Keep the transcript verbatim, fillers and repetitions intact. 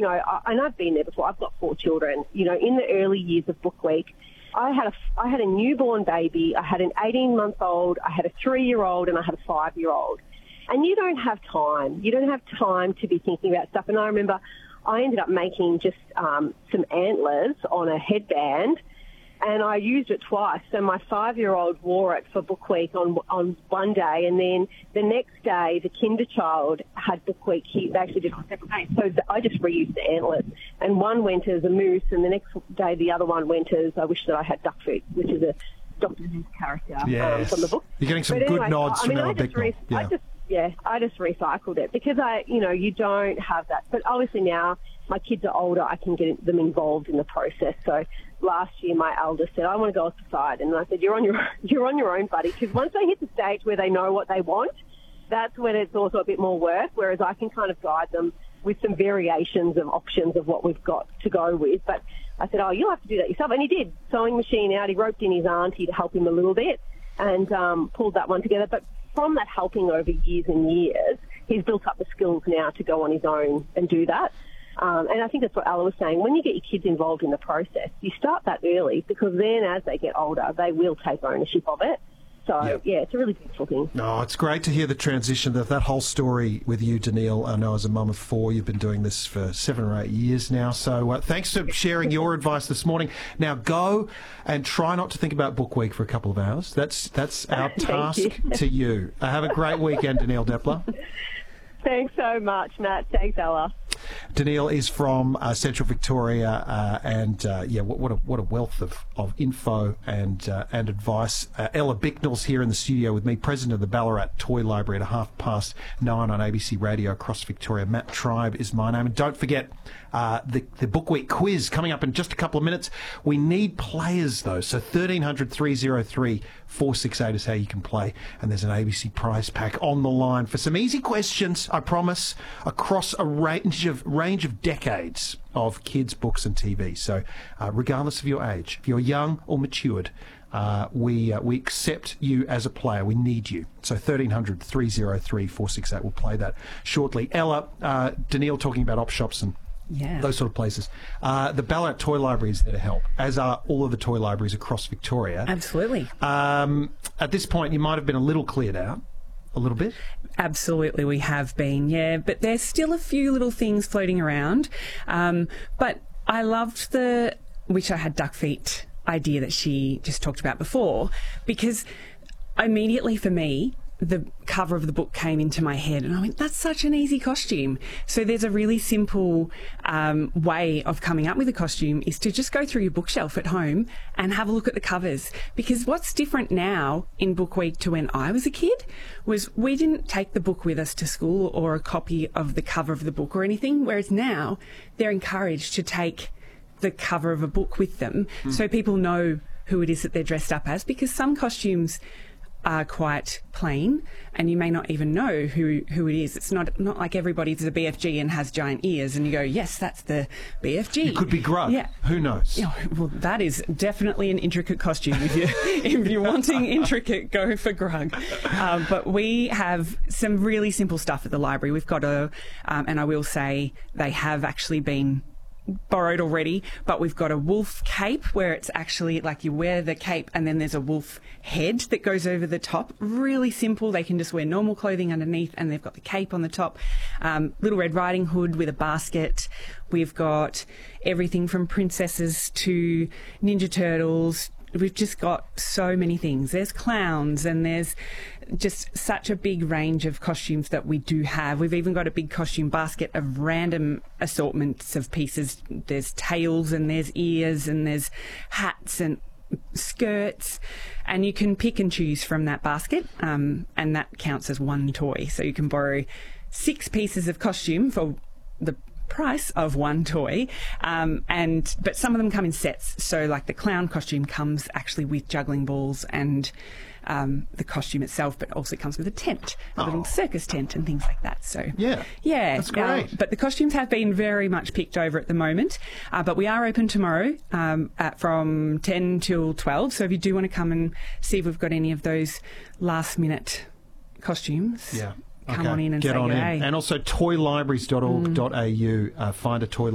know, I, and I've been there before. I've got four children. You know, in the early years of Book Week, I had a, I had a newborn baby, I had an eighteen-month-old, I had a three-year-old, and I had a five-year-old. And you don't have time. You don't have time to be thinking about stuff. And I remember I ended up making just um, some antlers on a headband, and I used it twice. So my five-year-old wore it for Book Week on on one day, and then the next day the kinder child had Book Week. He, they actually did it on separate days. So the, I just reused the antlers. And one went as a moose, and the next day the other one went as I wish that I had duck feet, which is a Doctor Who character yes. um, from the book. You're getting some but good anyway, nods I from mean, Ella I just, Bicknell. re- Yeah. I just Yeah, I just recycled it because I, you know, you don't have that. But obviously now my kids are older, I can get them involved in the process. So last year my eldest said, I want to go outside. And I said, you're on your, you're on your own, buddy. Because once they hit the stage where they know what they want, that's when it's also a bit more work, whereas I can kind of guide them with some variations of options of what we've got to go with. But I said, oh, you'll have to do that yourself. And he did. Sewing machine out. He roped in his auntie to help him a little bit and um, pulled that one together. But from that helping over years and years, he's built up the skills now to go on his own and do that. Um, and I think that's what Ella was saying. When you get your kids involved in the process, you start that early because then as they get older, they will take ownership of it. So, yep. yeah, it's a really beautiful thing. No, it's great to hear the transition, that, that whole story with you, Danielle. I know as a mum of four, you've been doing this for seven or eight years now. So uh, thanks for sharing your advice this morning. Now go and try not to think about Book Week for a couple of hours. That's that's our task you. to you. Uh, have a great weekend, Danielle Deppler. Thanks so much, Matt. Thanks, Ella. Danielle is from uh, Central Victoria, uh, and uh, yeah, what, what a what a wealth of, of info and uh, and advice. Uh, Ella Bicknell's here in the studio with me, president of the Ballarat Toy Library, at a half past nine on A B C Radio across Victoria. Matt Tribe is my name, and don't forget uh, the the Book Week quiz coming up in just a couple of minutes. We need players though, so thirteen hundred, three oh three, four six eight is how you can play, and there's an A B C prize pack on the line for some easy questions, I promise, across a range of range of decades of kids' books and T V. So uh, regardless of your age, if you're young or matured, uh, we uh, we accept you as a player. We need you. So thirteen hundred, three oh three, four six eight, we'll play that shortly. Ella, uh, Danielle talking about op shops and yeah. those sort of places. Uh, the Ballarat Toy Library is there to help, as are all of the toy libraries across Victoria. Absolutely. Um, at this point, you might have been a little cleared out. A little bit? Absolutely, we have been, yeah. But there's still a few little things floating around. Um, but I loved the Wish I Had Duck Feet idea that she just talked about before, because immediately for me, the cover of the book came into my head and I went, that's such an easy costume. So there's a really simple um, way of coming up with a costume is to just go through your bookshelf at home and have a look at the covers. Because what's different now in Book Week to when I was a kid was we didn't take the book with us to school or a copy of the cover of the book or anything, whereas now they're encouraged to take the cover of a book with them mm. so people know who it is that they're dressed up as, because some costumes are quite plain and you may not even know who who it is. It's not not like everybody's a B F G and has giant ears and you go, yes, that's the B F G. It could be Grug. Yeah. Who knows? You know, well, that is definitely an intricate costume. If you're, if you're wanting intricate, go for Grug. Um, but we have some really simple stuff at the library. We've got a, um, and I will say they have actually been borrowed already, but we've got a wolf cape where it's actually like you wear the cape and then there's a wolf head that goes over the top. Really simple. They can just wear normal clothing underneath and they've got the cape on the top. Um, Little Red Riding Hood with a basket. We've got everything from princesses to Ninja Turtles. We've just got so many things. There's clowns and there's just such a big range of costumes that we do have. We've even got a big costume basket of random assortments of pieces. There's tails and there's ears and there's hats and skirts, and you can pick and choose from that basket, um, and that counts as one toy. So you can borrow six pieces of costume for the price of one toy, um, and but some of them come in sets. So like the clown costume comes actually with juggling balls and um, the costume itself, but also comes with a tent, a oh. little circus tent and things like that. So yeah, yeah, that's great. Uh, but the costumes have been very much picked over at the moment, uh, but we are open tomorrow um, at, from ten till twelve. So if you do want to come and see if we've got any of those last minute costumes, yeah. come okay. on in and Get say on g'day. in. And also toy libraries dot org dot a u, uh, find a toy